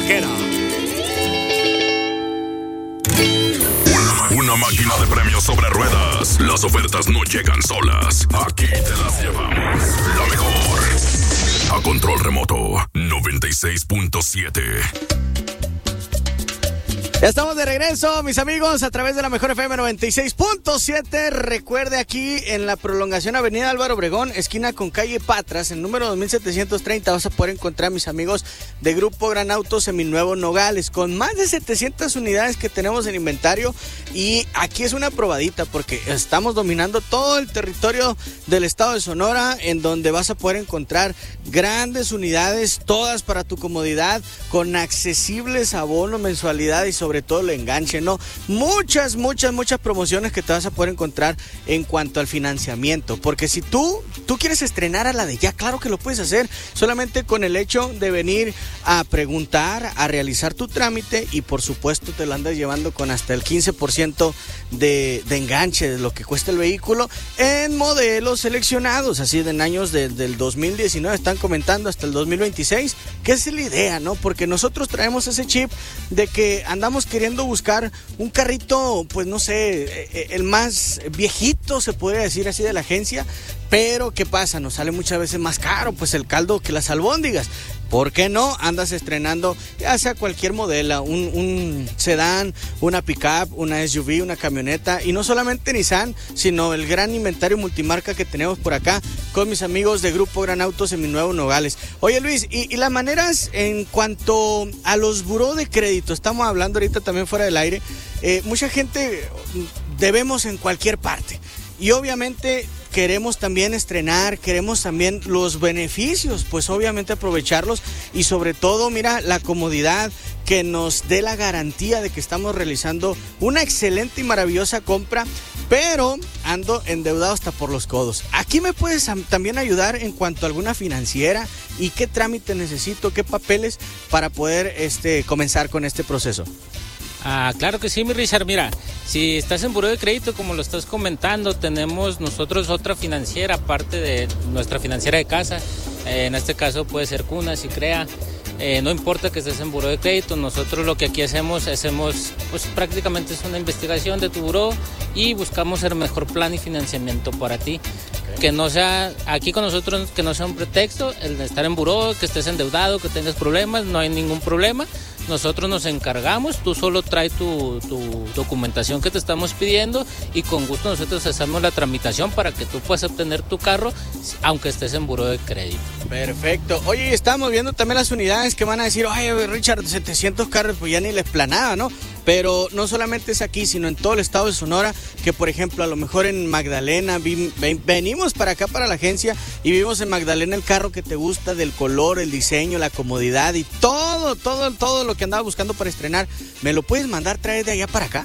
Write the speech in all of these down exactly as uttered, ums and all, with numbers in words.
Vaquera. Una, una máquina de premios sobre ruedas. Las ofertas no llegan solas. Aquí te las llevamos. La mejor. A control remoto. noventa y seis punto siete. Ya estamos de regreso, mis amigos, a través de la mejor F M noventa y seis punto siete. Recuerde, aquí en la prolongación Avenida Álvaro Obregón, esquina con calle Patras, en número dos mil setecientos treinta, vas a poder encontrar, mis amigos, de Grupo Gran Auto Seminuevo Nogales, con más de setecientas unidades que tenemos en inventario. Y aquí es una probadita, porque estamos dominando todo el territorio del estado de Sonora, en donde vas a poder encontrar grandes unidades, todas para tu comodidad, con accesibles abonos, mensualidades y sobre todo el enganche, ¿no? Muchas, muchas, muchas promociones que te vas a poder encontrar en cuanto al financiamiento, porque si tú, tú quieres estrenar a la de ya, claro que lo puedes hacer, solamente con el hecho de venir a preguntar, a realizar tu trámite, y por supuesto te lo andas llevando con hasta el quince por ciento de, de enganche de lo que cuesta el vehículo en modelos seleccionados, así de en años de, del dos mil diecinueve, están comentando hasta el dos mil veintiséis, que es la idea, ¿no? Porque nosotros traemos ese chip de que andamos queriendo buscar un carrito, pues no sé, el más viejito, se podría decir así, de la agencia, pero ¿qué pasa? Nos sale muchas veces más caro, pues el caldo que las albóndigas. ¿Por qué no? Andas estrenando ya sea cualquier modelo, un, un sedán, una pickup, una S U V, una camioneta, y no solamente Nissan, sino el gran inventario multimarca que tenemos por acá con mis amigos de Grupo Gran Auto Seminuevo Nogales. Oye, Luis, y, y las maneras en cuanto a los buró de crédito, estamos hablando ahorita también fuera del aire, eh, mucha gente debemos en cualquier parte, y obviamente queremos también estrenar, queremos también los beneficios, pues obviamente aprovecharlos, y sobre todo, mira, la comodidad, que nos dé la garantía de que estamos realizando una excelente y maravillosa compra, pero ando endeudado hasta por los codos. Aquí me puedes también ayudar en cuanto a alguna financiera y qué trámite necesito, qué papeles para poder este, comenzar con este proceso. Ah, claro que sí, mi Richard. Mira, si estás en buró de crédito, como lo estás comentando, tenemos nosotros otra financiera, aparte de nuestra financiera de casa. Eh, en este caso puede ser Cuna, si crea. Eh, no importa que estés en buró de crédito, nosotros lo que aquí hacemos, hacemos pues prácticamente es una investigación de tu buró y buscamos el mejor plan y financiamiento para ti. Okay. Que no sea, aquí con nosotros, que no sea un pretexto el de estar en buró, que estés endeudado, que tengas problemas, no hay ningún problema. Nosotros nos encargamos, tú solo trae tu, tu documentación que te estamos pidiendo y con gusto nosotros hacemos la tramitación para que tú puedas obtener tu carro aunque estés en buró de crédito. Perfecto. Oye, estamos viendo también las unidades que van a decir, oye, Richard, setecientos carros, pues ya ni les planaba, ¿no? Pero no solamente es aquí, sino en todo el estado de Sonora, que por ejemplo, a lo mejor en Magdalena, vi, ven, venimos para acá, para la agencia, y vimos en Magdalena el carro que te gusta, del color, el diseño, la comodidad y todo, todo, todo lo que andaba buscando para estrenar. ¿Me lo puedes mandar traer de allá para acá?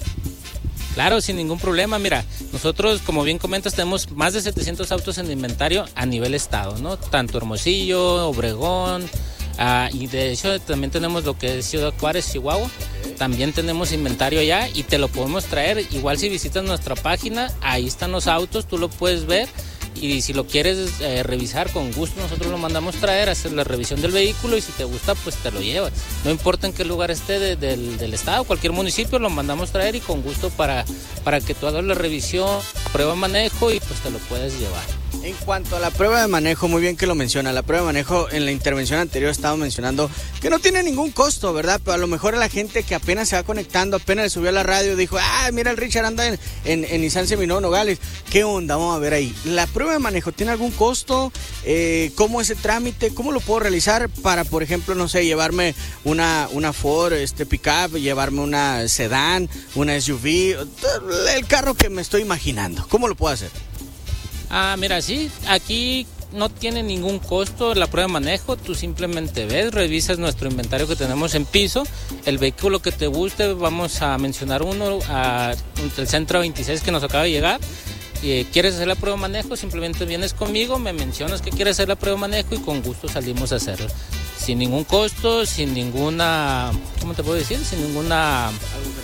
Claro, sin ningún problema. Mira, nosotros, como bien comentas, tenemos más de setecientos autos en inventario a nivel estado, ¿no? Tanto Hermosillo, Obregón, uh, y de hecho también tenemos lo que es Ciudad Juárez, Chihuahua. También tenemos inventario allá y te lo podemos traer. Igual si visitas nuestra página, ahí están los autos, tú lo puedes ver. Y si lo quieres eh, revisar, con gusto nosotros lo mandamos traer, hacer la revisión del vehículo y si te gusta, pues te lo llevas. No importa en qué lugar esté de, de, del estado, cualquier municipio, lo mandamos traer y con gusto para, para que tú hagas la revisión, prueba de manejo y pues te lo puedes llevar. En cuanto a la prueba de manejo, muy bien que lo menciona. La prueba de manejo, en la intervención anterior estaba mencionando que no tiene ningún costo, ¿verdad? Pero a lo mejor a la gente que apenas se va conectando, apenas le subió a la radio, dijo, ah, mira, el Richard anda en, en, en Nissan Seminuevo Nogales. ¿Qué onda? Vamos a ver ahí. ¿La prueba de manejo tiene algún costo? Eh, ¿Cómo es el trámite? ¿Cómo lo puedo realizar para, por ejemplo, no sé, llevarme una, una Ford este, pickup, llevarme una sedán, una S U V, el carro que me estoy imaginando? ¿Cómo lo puedo hacer? Ah, mira, sí, aquí no tiene ningún costo la prueba de manejo, tú simplemente ves, revisas nuestro inventario que tenemos en piso, el vehículo que te guste, vamos a mencionar uno, a, el Centro veintiséis que nos acaba de llegar. Eh, ¿Quieres hacer la prueba de manejo? Simplemente vienes conmigo, me mencionas que quieres hacer la prueba de manejo y con gusto salimos a hacerlo. Sin ningún costo, sin ninguna, ¿cómo te puedo decir? Sin ninguna...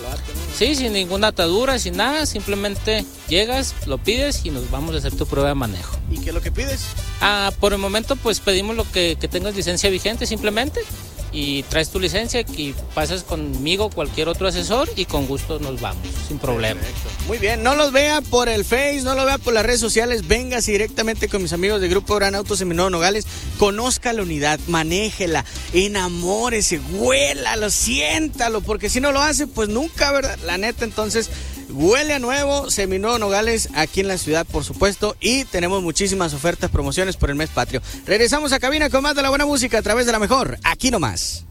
Sí, sin ninguna atadura, sin nada, simplemente llegas, lo pides y nos vamos a hacer tu prueba de manejo. ¿Y qué es lo que pides? Ah, por el momento pues pedimos lo que, que tengas licencia vigente simplemente. y traes tu licencia y pasas conmigo, cualquier otro asesor, y con gusto nos vamos, sin problema. Perfecto. Muy bien, no los vea por el Face, no lo vea por las redes sociales, véngase directamente con mis amigos de Grupo Gran Autos en Minero Nogales, conozca la unidad, manéjela, enamórese, huélalo, siéntalo, porque si no lo hace, pues nunca, ¿verdad? La neta, entonces, huele a nuevo, Seminuevo Nogales, aquí en la ciudad, por supuesto, y tenemos muchísimas ofertas, promociones por el mes patrio. Regresamos a cabina con más de la buena música a través de la mejor, aquí nomás.